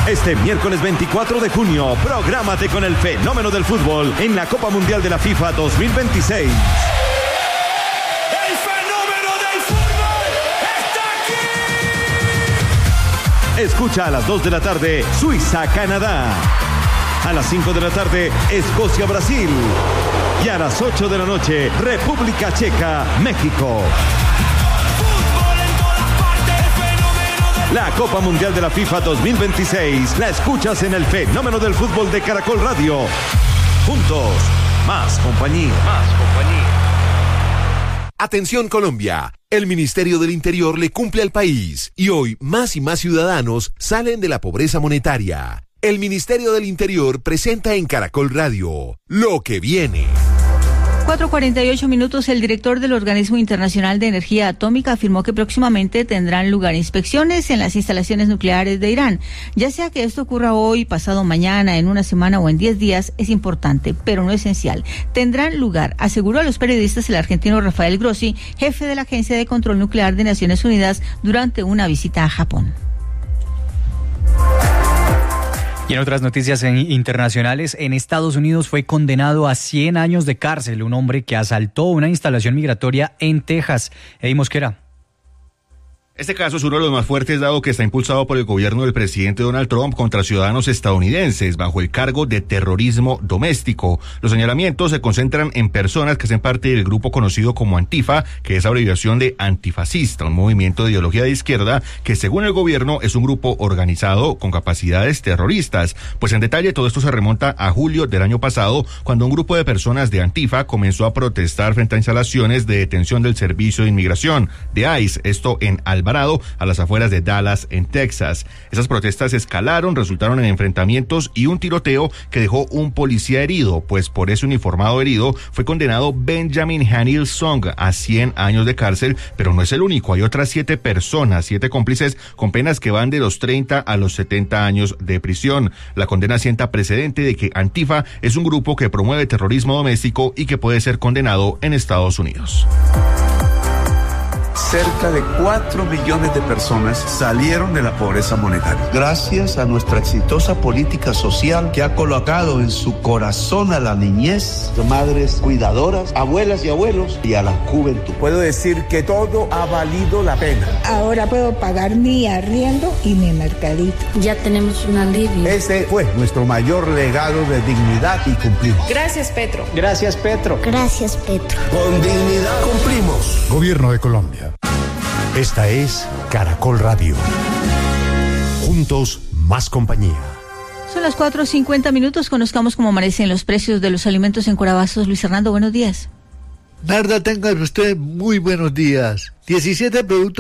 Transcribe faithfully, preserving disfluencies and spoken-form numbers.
Este miércoles veinticuatro de junio, prográmate con el fenómeno del fútbol en la Copa Mundial de la FIFA dos mil veintiséis. ¡El fenómeno del fútbol está aquí! Escucha a las dos de la tarde, Suiza-Canadá. A las cinco de la tarde, Escocia-Brasil. Y a las ocho de la noche, República Checa-México. La Copa Mundial de la FIFA dos mil veintiséis la escuchas en el fenómeno del fútbol de Caracol Radio. Juntos, más compañía. Más compañía. Atención Colombia, el Ministerio del Interior le cumple al país y hoy más y más ciudadanos salen de la pobreza monetaria. El Ministerio del Interior presenta en Caracol Radio lo que viene. cuatro cuarenta y ocho minutos. El director del Organismo Internacional de Energía Atómica afirmó que próximamente tendrán lugar inspecciones en las instalaciones nucleares de Irán. Ya sea que esto ocurra hoy, pasado mañana, en una semana o en diez días, es importante, pero no esencial. Tendrán lugar, aseguró a los periodistas el argentino Rafael Grossi, jefe de la Agencia de Control Nuclear de Naciones Unidas, durante una visita a Japón. Y en otras noticias internacionales, en Estados Unidos fue condenado a cien años de cárcel un hombre que asaltó una instalación migratoria en Texas. Eddie Mosquera. Este caso es uno de los más fuertes, dado que está impulsado por el gobierno del presidente Donald Trump contra ciudadanos estadounidenses bajo el cargo de terrorismo doméstico. Los señalamientos se concentran en personas que hacen parte del grupo conocido como Antifa, que es abreviación de antifascista, un movimiento de ideología de izquierda que, según el gobierno, es un grupo organizado con capacidades terroristas. Pues en detalle, todo esto se remonta a julio del año pasado, cuando un grupo de personas de Antifa comenzó a protestar frente a instalaciones de detención del Servicio de Inmigración de ICE, esto en Alvarado, a las afueras de Dallas, en Texas. Esas protestas escalaron, resultaron en enfrentamientos y un tiroteo que dejó un policía herido, pues por ese uniformado herido fue condenado Benjamin Hanil Song a cien años de cárcel, pero no es el único, hay otras siete personas, siete cómplices con penas que van de los treinta a los setenta años de prisión. La condena sienta precedente de que Antifa es un grupo que promueve terrorismo doméstico y que puede ser condenado en Estados Unidos. Cerca de cuatro millones de personas salieron de la pobreza monetaria, gracias a nuestra exitosa política social que ha colocado en su corazón a la niñez, madres cuidadoras, abuelas y abuelos, y a la juventud. Puedo decir que todo ha valido la pena. Ahora puedo pagar mi arriendo y mi mercadito. Ya tenemos un alivio. Ese fue nuestro mayor legado de dignidad y cumplimos. Gracias, Petro. Gracias, Petro. Gracias, Petro. Con dignidad cumplimos. Gobierno de Colombia. Esta es Caracol Radio. Juntos, más compañía. Son las cuatro cincuenta minutos. Conozcamos cómo amanecen los precios de los alimentos en Corabastos. Luis Hernando, buenos días. Narda, tengan usted muy buenos días. diecisiete productos